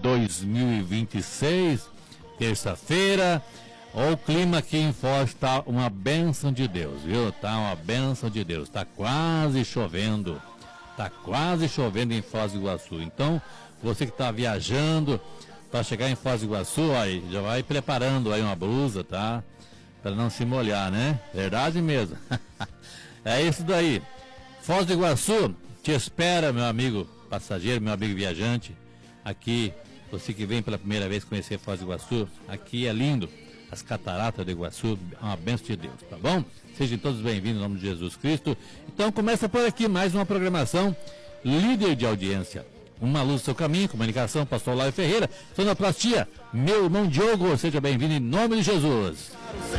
2026, terça-feira. O clima aqui em Foz está uma bênção de Deus, viu? Tá uma bênção de Deus, tá quase chovendo em Foz do Iguaçu. Então, você que está viajando para chegar em Foz do Iguaçu, aí já vai preparando aí uma blusa, tá? Para não se molhar, né? Verdade mesmo. É isso daí. Foz do Iguaçu te espera, meu amigo passageiro, meu amigo viajante. Aqui, você que vem pela primeira vez conhecer Foz do Iguaçu, aqui é lindo. As cataratas do Iguaçu, é uma bênção de Deus, tá bom? Sejam todos bem-vindos em nome de Jesus Cristo. Então começa por aqui mais uma programação líder de audiência. Uma luz do seu caminho, comunicação, pastor Laio Ferreira, sonoplastia, meu irmão Diogo, seja bem-vindo em nome de Jesus.